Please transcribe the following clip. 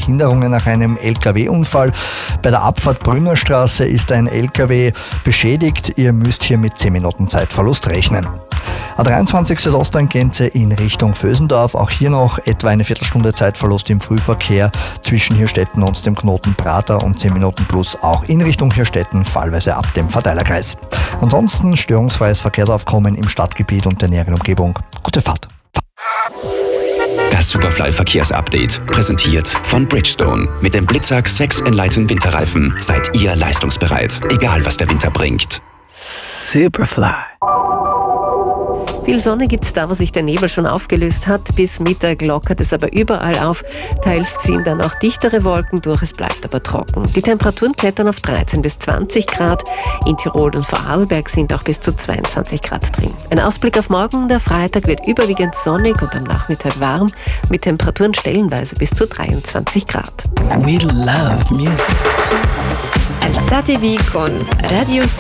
Behinderungen nach einem LKW-Unfall. Bei der Abfahrt Brünnerstraße ist ein LKW beschädigt. Ihr müsst hier mit 10 Minuten Zeitverlust rechnen. A23 Südosttangente in Richtung Vösendorf. Auch hier noch etwa eine Viertelstunde Zeitverlust im Frühverkehr zwischen Hirstetten und dem Knoten Prater und 10 Minuten plus auch in Richtung Hirstetten, fallweise ab dem Verteilerkreis. Ansonsten störungsfreies Verkehrsaufkommen im Stadtgebiet und der näheren Umgebung. Gute Fahrt. Das Superfly-Verkehrsupdate, präsentiert von Bridgestone. Mit dem Blitzak 6 Enlighten Winterreifen seid ihr leistungsbereit, egal was der Winter bringt. Superfly. Viel Sonne gibt's da, wo sich der Nebel schon aufgelöst hat. Bis Mittag lockert es aber überall auf. Teils ziehen dann auch dichtere Wolken durch, es bleibt aber trocken. Die Temperaturen klettern auf 13 bis 20 Grad. In Tirol und Vorarlberg sind auch bis zu 22 Grad drin. Ein Ausblick auf morgen. Der Freitag wird überwiegend sonnig und am Nachmittag warm, mit Temperaturen stellenweise bis zu 23 Grad. We love music. Alzate con Radio